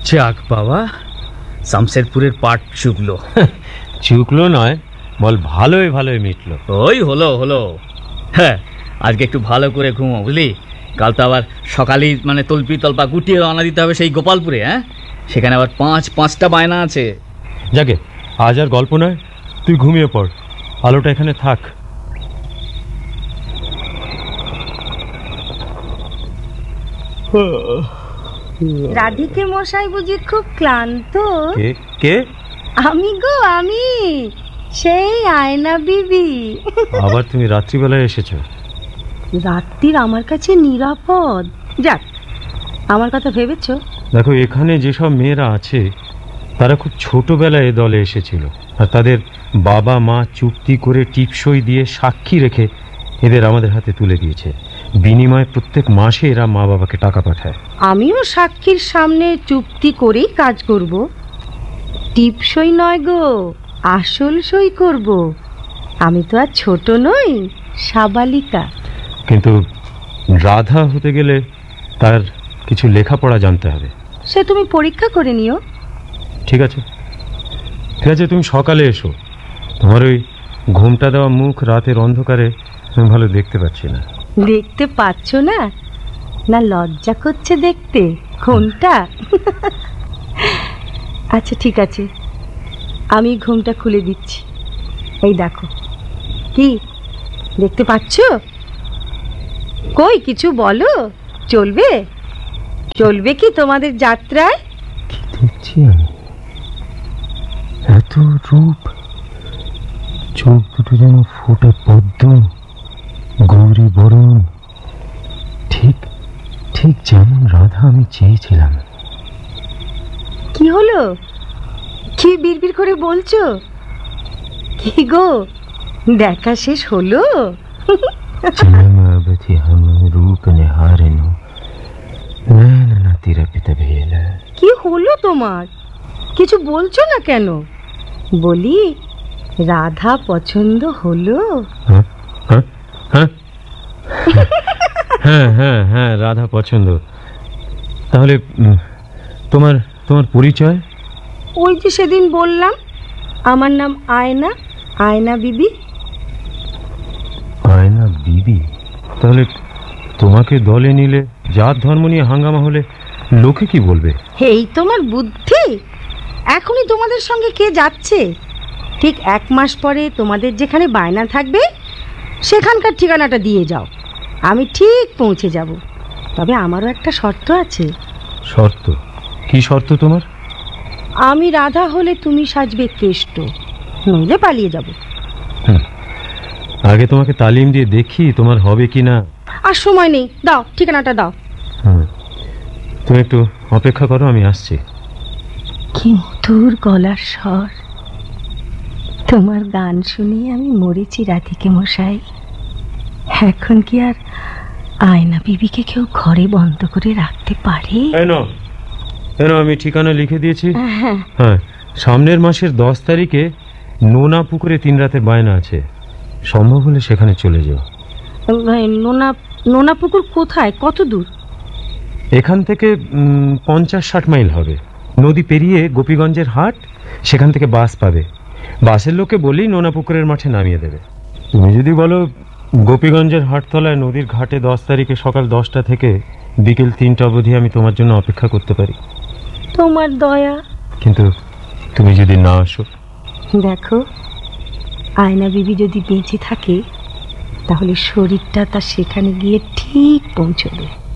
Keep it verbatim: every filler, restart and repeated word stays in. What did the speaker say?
যাক বাবা, শামশেরপুরের পাট চুকলো। চুকলো নয়, বল ভালোই ভালোই মিটলো। ওই হলো হলো হ্যাঁ, আজকে একটু ভালো করে ঘুমো, বুঝলি? কাল তো আবার সকালেই মানে তলপি তলপা গুটিয়ে রওনা দিতে হবে সেই গোপালপুরে। হ্যাঁ, সেখানে আবার পাঁচ পাঁচটা বায়না আছে। যাকে আজ আর গল্প নয়, তুই ঘুমিয়ে পড়, আলোটা এখানে থাক। রাধিকে মশাই বুঝি খুব ক্লান্ত? কে কে? আমি গো, আমি সেই আয়না বিবি। আবার তুমি রাত্রিবেলায় এসেছো? রাত্রির আমার কাছে নিরাপদ। যাক, আমার কথা ভেবেছো? দেখো, এখানে যেসব মেয়েরা আছে তারা খুব ছোটবেলায় এ দলে এসেছিল, আর তাদের বাবা মা চুক্তি করে টিপসই দিয়ে সাক্ষী রেখে এদের আমাদের হাতে তুলে দিয়েছে। বিনিময়ে প্রত্যেক মাসে এরা মা বাবাকে টাকা পাঠায়। আমিও সাক্ষীর সামনে চুক্তি করেই কাজ করব। টিপসই নয় গো, আসল সই করব। আমি তো আর ছোট নই, সাবালিকা। কিন্তু রাধা হতে গেলে তার কিছু লেখাপড়া জানতে হবে। সে তুমি পরীক্ষা করে নিও। ঠিক আছে, ঠিক আছে, তুমি সকালে এসো। তোমার ওই ঘুমটা দেওয়া মুখ রাতের অন্ধকারে আমি ভালো দেখতে পাচ্ছি না। দেখতে পাচ্ছ না? না লজ্জা করছে দেখতে ঘুমটা? আচ্ছা ঠিক আছে, আমি ঘুমটা খুলে দিচ্ছি। এই দেখো। কি দেখতে পাচ্ছ? কই কিছু বলো। চলবে চলবে কি তোমাদের যাত্রায়? কি দেখছি আমি? এত রূপ, চোখ দুটো যেন ফোটে পদ্ম, গৌরী বরণ, ঠিক ঠিক যেমন রাধা আমি চেয়েছিলাম। কি হলো? কি বিড়বিড় করে বলছো? কি গো, দেখা শেষ হলো? রূপ নিহারেন কি হলো তোমার? কিছু বলছো না কেন? বলি, রাধা পছন্দ হলো? হ্যাঁ হ্যাঁ হ্যাঁ, রাধা পছন্দ। তাহলে তোমার তোমার পরিচয়? ওই যে সেদিন বললাম, আমার নাম আয়না, আয়না বিবি। আয়না বিবি? তাহলে তোমাকে দলে নিলে জাত ধর্ম নিয়ে হাঙ্গামা হলে লোকে কি বলবে? এই তোমার বুদ্ধি। এখনই তোমাদের সঙ্গে কে যাচ্ছে? ঠিক এক মাস পরে তোমাদের যেখানে বায়না থাকবে সেখানকার ঠিকানাটা দিয়ে যাও, আমি ঠিক পৌঁছে যাব। তবে আমারও একটা শর্ত আছে। শর্ত? কি শর্ত তোমার? আমি রাধা হলে তুমি সাজবে কেষ্ট, নইলে পালিয়ে যাব। আগে তোমাকে তালিম দিয়ে দেখি তোমার হবে কি না। আর সময় নেই, দাও ঠিকানাটা দাও। হুম, তুমি একটু অপেক্ষা করো, আমি আসছি। কি মধুর গলার স্বর। তোমার গান শুনিয়ে আমি মরেছি রাধিকে মশাই। এখন কি আর আয়না বিবিকে কেউ ঘরে বন্ধ করে রাখতে পারে? আমি ঠিকানা লিখে দিয়েছি। হ্যাঁ, সামনের মাসের দশ তারিখে নোনা পুকুরে তিন রাতের বায়না আছে। সম্ভব হলে সেখানে চলে যাও। নোনা নোনা পুকুর কোথায়? কত দূর? এখান থেকে পঞ্চাশ ষাট মাইল হবে। নদী পেরিয়ে গোপীগঞ্জের হাট, সেখান থেকে বাস পাবে। বাসের লোককে বলেই নোনা পুকুরের মাঠে নামিয়ে দেবে। তুমি যদি বলো গোপীগঞ্জের হাটতলায় নদীর ঘাটে দশ তারিখে সকাল দশটা থেকে বিকেল তিনটা অবধি আমি তোমার জন্য অপেক্ষা করতে পারি। তোমার দয়া। কিন্তু তুমি যদি না আসো? দেখো, আয়না বিবি যদি বেঁচে থাকে তাহলে শরীরটা তার সেখানে গিয়ে ঠিক পৌঁছবে।